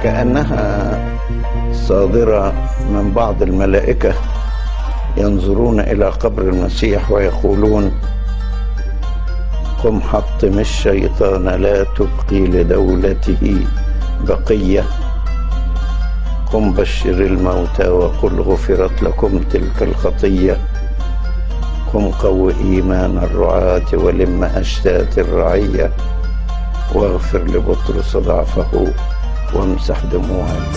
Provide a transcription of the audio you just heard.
كأنها صادرة من بعض الملائكة ينظرون إلى قبر المسيح ويقولون: قم حطم الشيطان لا تبقي لدولته بقية، قم بشر الموتى وقل غفرت لكم تلك الخطية، قم قو إيمان الرعاة ولم أشتات الرعية، واغفر لبطرس ضعفه وامسح دموعه.